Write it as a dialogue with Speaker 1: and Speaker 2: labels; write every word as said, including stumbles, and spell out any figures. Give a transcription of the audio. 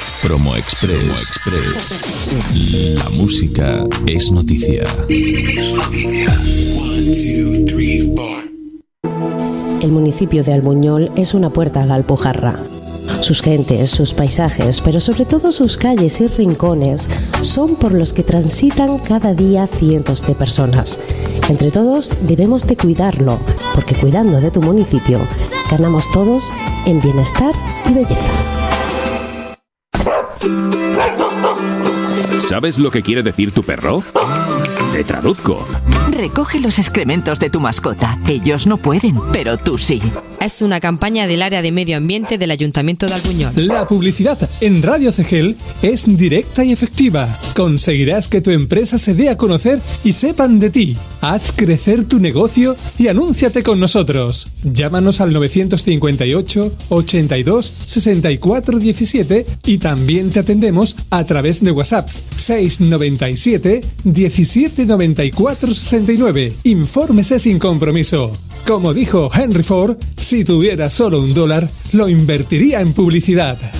Speaker 1: Express. Promo Express. Promo Express. La música es noticia. Es noticia. One, two, three, four.
Speaker 2: El municipio de Albuñol es una puerta a la Alpujarra. Sus gentes, sus paisajes, pero sobre todo sus calles y rincones son por los que transitan cada día cientos de personas. Entre todos debemos de cuidarlo, porque cuidando de tu municipio ganamos todos en bienestar y belleza.
Speaker 3: ¿Sabes lo que quiere decir tu perro? Te traduzco.
Speaker 4: Recoge los excrementos de tu mascota. Ellos no pueden, pero tú sí.
Speaker 5: Es una campaña del área de medio ambiente del Ayuntamiento de Albuñol.
Speaker 6: La publicidad en Radio Cegel es directa y efectiva. Conseguirás que tu empresa se dé a conocer y sepan de ti. Haz crecer tu negocio y anúnciate con nosotros. Llámanos al novecientos cincuenta y ocho, ochenta y dos, sesenta y cuatro diecisiete y también te atendemos a través de WhatsApp seis noventa y siete, diecisiete noventa y cuatro sesenta y nueve. Infórmese sin compromiso. Como dijo Henry Ford, si tuviera solo un dólar, lo invertiría en publicidad.